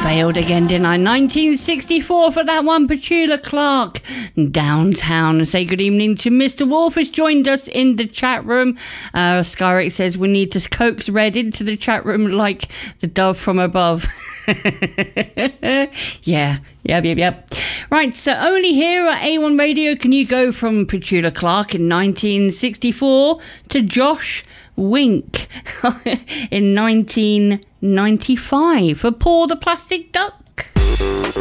Failed again, didn't I? 1964 for that one. Petula Clark, Downtown. Say good evening to Mr. Wolf, who's joined us in the chat room. Skyrick says we need to coax Red into the chat room like the dove from above. Yep. Right, so only here at A1 Radio can you go from Petula Clark in 1964 to Josh Wink in 1995 for Paw the Plastic Duck.